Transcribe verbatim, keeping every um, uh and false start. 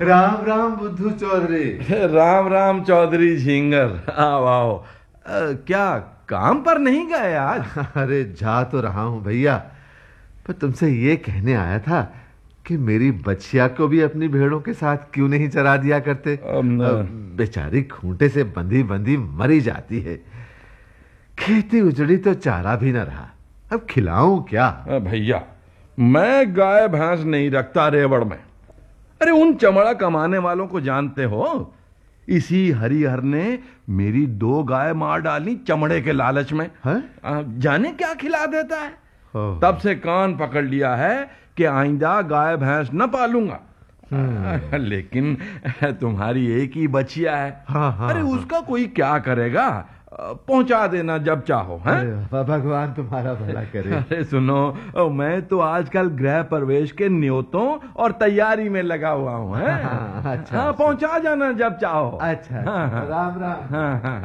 राम राम बुद्धू चौधरी। राम राम चौधरी झिंगर, आओ आओ। अ, क्या काम पर नहीं गए आज? अरे जा तो रहा हूं भैया, पर तुमसे ये कहने आया था कि मेरी बच्चिया को भी अपनी भेड़ों के साथ क्यों नहीं चरा दिया करते। बेचारी खूंटे से बंधी बंधी मरी जाती है। खेती उजड़ी तो चारा भी न रहा, अब खिलाऊं क्या? भैया मैं गाय भैंस नहीं रखता रेवड़ में। अरे उन चमड़ा कमाने वालों को जानते हो? इसी हरिहर ने मेरी दो गाय मार डाली चमड़े के लालच में। है? जाने क्या खिला देता है। तब से कान पकड़ लिया है कि आइंदा गाय भैंस न पालूंगा। लेकिन तुम्हारी एक ही बचिया है। हाँ, हाँ, अरे हाँ। उसका कोई क्या करेगा, पहुंचा देना जब चाहो। हैं? भगवान तुम्हारा भला करे। अरे सुनो, मैं तो आजकल गृह प्रवेश के न्योतों और तैयारी में लगा हुआ हूँ। हाँ, अच्छा, हाँ, पहुंचा जाना जब चाहो। अच्छा, हाँ, हाँ, राम राम। हाँ, हाँ।